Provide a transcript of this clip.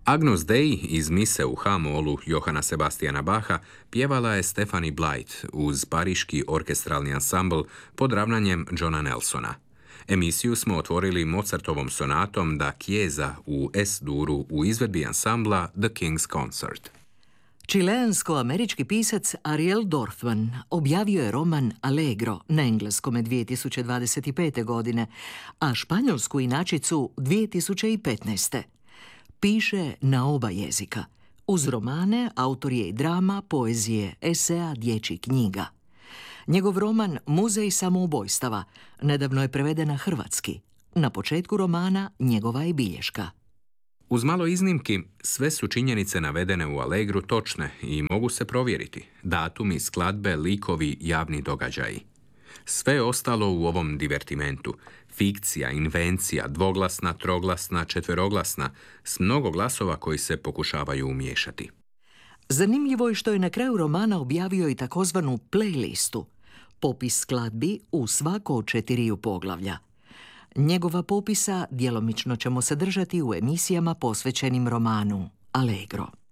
Agnus Dei iz mise u H-molu Johana Sebastiana Bacha pjevala je Stephanie Blight uz pariški orkestralni ansambl pod ravnanjem Johna Nelsona. Emisiju smo otvorili Mozartovom sonatom Da Chiesa u S-duru u izvedbi ansambla The King's Concert. Čileansko-američki pisac Ariel Dorfman objavio je roman Allegro na engleskome 2025. godine, a španjolsku inačicu 2015. Piše na oba jezika. Uz romane autor je i drama, poezije, eseja, dječjih knjiga. Njegov roman Muzej samoubojstava nedavno je preveden na hrvatski. Na početku romana njegova je bilješka. Uz malo iznimki, sve su činjenice navedene u Allegru točne i mogu se provjeriti. Datumi, skladbe, likovi, javni događaji. Sve je ostalo u ovom divertimentu. Fikcija, invencija, dvoglasna, troglasna, četveroglasna, s mnogo glasova koji se pokušavaju umiješati. Zanimljivo je što je na kraju romana objavio i takozvanu playlistu, popis skladbi u svako od 4 poglavlja. Njegova popisa djelomično ćemo sadržati u emisijama posvećenim romanu Allegro.